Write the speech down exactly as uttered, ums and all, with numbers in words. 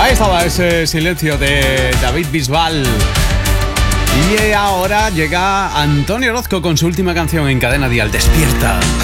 Ahí estaba ese silencio de David Bisbal. Y ahora llega Antonio Orozco con su última canción en Cadena Dial, Despierta.